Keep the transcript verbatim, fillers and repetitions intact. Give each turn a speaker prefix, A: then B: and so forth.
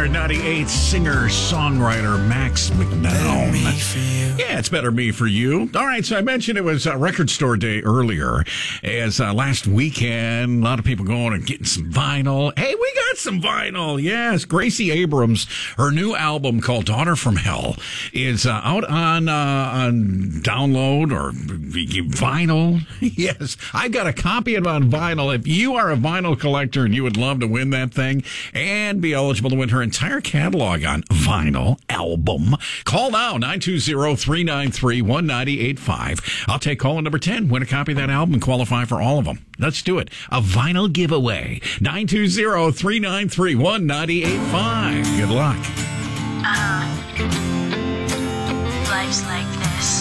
A: R ninety-eight singer-songwriter Max McDowell. Yeah, it's Better Me For You. All right, so I mentioned it was uh, Record Store Day earlier. As uh, last weekend, a lot of people going and getting some vinyl. Hey, we got some vinyl. Yes, Gracie Abrams, her new album called Daughter From Hell is uh, out on, uh, on download or vinyl. Yes, I got a copy of it on vinyl. If you are a vinyl collector and you would love to win that thing and be eligible to win her entire catalog on vinyl album, call now, nine two zero, three nine three, one nine eight five. I'll take call number ten, win a copy of that album, and qualify for all of them. Let's do it. A vinyl giveaway. nine two zero, three nine three, one nine eight five. Good luck.
B: Uh-huh. Life's like